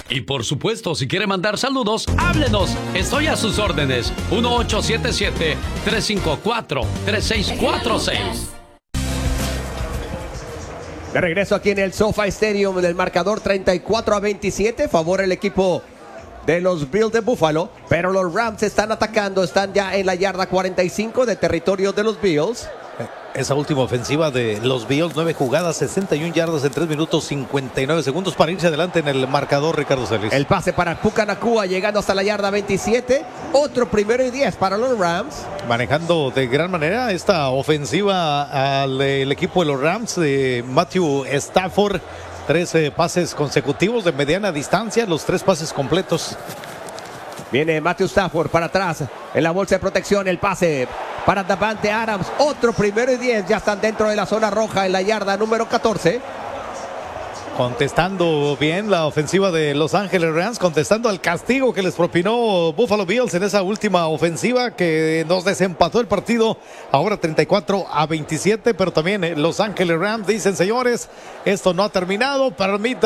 Y por supuesto, si quiere mandar saludos, háblenos. Estoy a sus órdenes. 1877-354-3646. De regreso aquí en el SoFi Stadium, del marcador 34-27, favor el equipo de los Bills de Buffalo, pero los Rams están atacando, están ya en la yarda 45 de territorio de los Bills. Esa última ofensiva de los Bills, 9 jugadas, 61 yardas en 3 minutos 59 segundos para irse adelante en el marcador, Ricardo Celis. El pase para Puka Nacua llegando hasta la yarda 27, otro 1st y 10 para los Rams. Manejando de gran manera esta ofensiva al el equipo de los Rams de Matthew Stafford. 13 pases consecutivos de mediana distancia, los 3 pases completos. Viene Matthew Stafford para atrás en la bolsa de protección, el pase para Davante Adams, otro 1st y 10, ya están dentro de la zona roja en la yarda número 14. Contestando bien la ofensiva de Los Ángeles Rams, contestando al castigo que les propinó Buffalo Bills en esa última ofensiva que nos desempató el partido, ahora 34-27, pero también Los Ángeles Rams dicen, señores, esto no ha terminado, permítanme